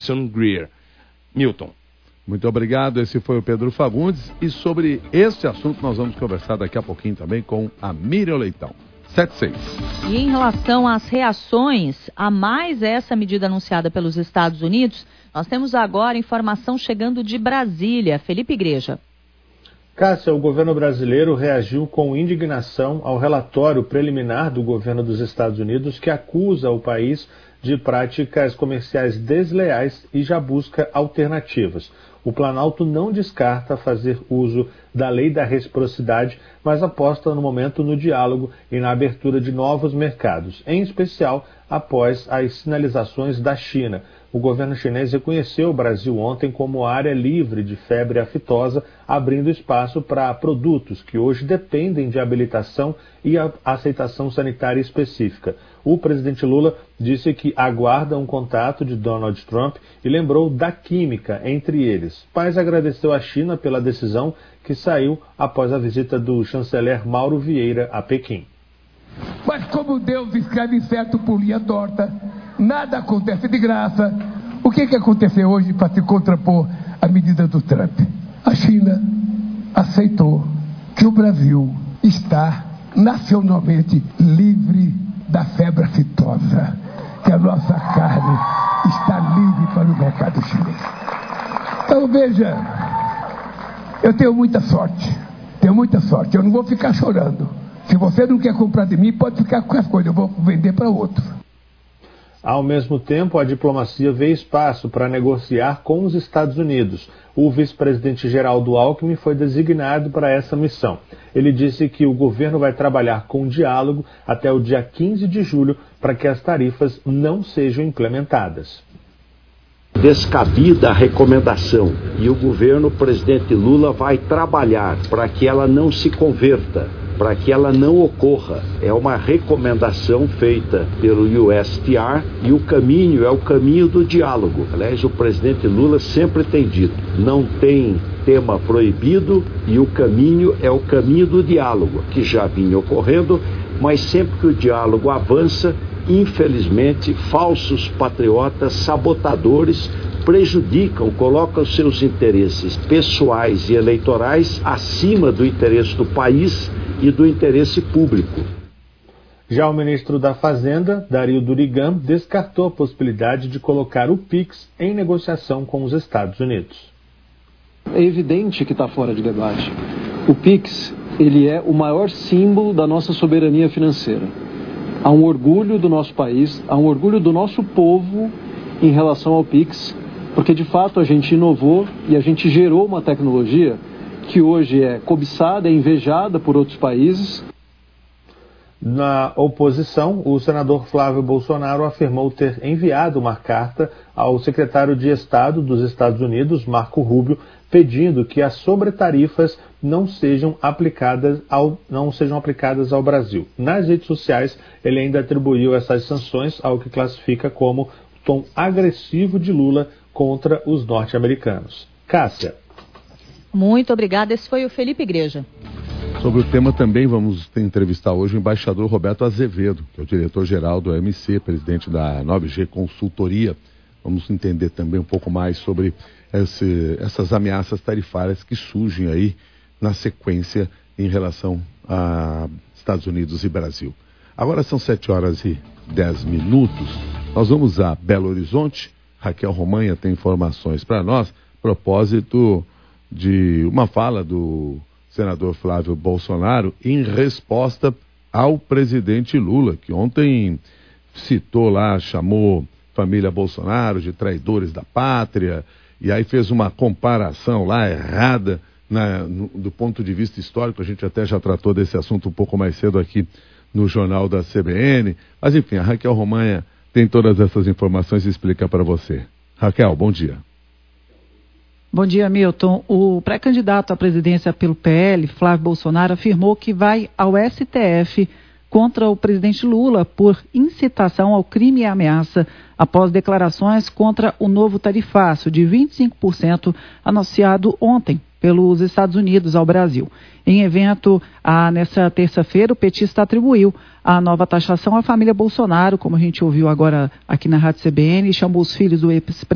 Greer. Milton. Muito obrigado, esse foi o Pedro Fagundes, e sobre este assunto nós vamos conversar daqui a pouquinho também com a Miriam Leitão. 7-6. E em relação às reações a mais essa medida anunciada pelos Estados Unidos, nós temos agora informação chegando de Brasília. Felipe Igreja. Cássia, o governo brasileiro reagiu com indignação ao relatório preliminar do governo dos Estados Unidos que acusa o país de práticas comerciais desleais e já busca alternativas. O Planalto não descarta fazer uso da lei da reciprocidade, mas aposta no momento no diálogo e na abertura de novos mercados, em especial após as sinalizações da China. O governo chinês reconheceu o Brasil ontem como área livre de febre aftosa, abrindo espaço para produtos que hoje dependem de habilitação e aceitação sanitária específica. O presidente Lula disse que aguarda um contato de Donald Trump e lembrou da química entre eles. Mas agradeceu à China pela decisão que saiu após a visita do chanceler Mauro Vieira a Pequim. Mas como Deus escreve certo por linha torta, nada acontece de graça. O que aconteceu hoje para se contrapor à medida do Trump? A China aceitou que o Brasil está nacionalmente livre da febre aftosa, que a nossa carne está livre para o mercado chinês. Então veja, eu tenho muita sorte, eu não vou ficar chorando. Se você não quer comprar de mim, pode ficar com as coisas, eu vou vender para outro. Ao mesmo tempo, a diplomacia vê espaço para negociar com os Estados Unidos. O vice-presidente Geraldo Alckmin foi designado para essa missão. Ele disse que o governo vai trabalhar com diálogo até o dia 15 de julho para que as tarifas não sejam implementadas. Descabida a recomendação e o governo, o presidente Lula, vai trabalhar para que ela não se converta, para que ela não ocorra. É uma recomendação feita pelo USTR e o caminho é o caminho do diálogo. Aliás, o presidente Lula sempre tem dito, não tem tema proibido e o caminho é o caminho do diálogo, que já vinha ocorrendo, mas sempre que o diálogo avança, infelizmente, falsos patriotas, sabotadores, prejudicam, colocam seus interesses pessoais e eleitorais acima do interesse do país e do interesse público. Já o ministro da Fazenda, Dario Durigan, descartou a possibilidade de colocar o PIX em negociação com os Estados Unidos. É evidente que está fora de debate. O PIX, ele é o maior símbolo da nossa soberania financeira. Há um orgulho do nosso país, há um orgulho do nosso povo em relação ao PIX, porque de fato a gente inovou e a gente gerou uma tecnologia que hoje é cobiçada, é invejada por outros países. Na oposição, o senador Flávio Bolsonaro afirmou ter enviado uma carta ao secretário de Estado dos Estados Unidos, Marco Rubio, pedindo que as sobretarifas não sejam aplicadas ao Brasil. Nas redes sociais, ele ainda atribuiu essas sanções ao que classifica como o tom agressivo de Lula contra os norte-americanos. Cássia. Muito obrigada. Esse foi o Felipe Igreja. Sobre o tema também vamos entrevistar hoje o embaixador Roberto Azevedo, que é o diretor-geral do OMC, presidente da 9G Consultoria. Vamos entender também um pouco mais sobre essas ameaças tarifárias que surgem aí na sequência em relação a Estados Unidos e Brasil. Agora são 7h10. Nós vamos a Belo Horizonte. Raquel Romanha tem informações para nós, a propósito de uma fala do senador Flávio Bolsonaro em resposta ao presidente Lula, que ontem citou lá, chamou família Bolsonaro de traidores da pátria, e aí fez uma comparação lá errada do ponto de vista histórico. A gente até já tratou desse assunto um pouco mais cedo aqui no Jornal da CBN. Mas enfim, a Raquel Romanha tem todas essas informações e explica para você. Raquel, bom dia. Bom dia, Milton. O pré-candidato à presidência pelo PL, Flávio Bolsonaro, afirmou que vai ao STF contra o presidente Lula por incitação ao crime e ameaça após declarações contra o novo tarifaço de 25% anunciado ontem pelos Estados Unidos ao Brasil. Em evento, nessa terça-feira, o petista atribuiu a nova taxação à família Bolsonaro, como a gente ouviu agora aqui na Rádio CBN, e chamou os filhos do ex-presidente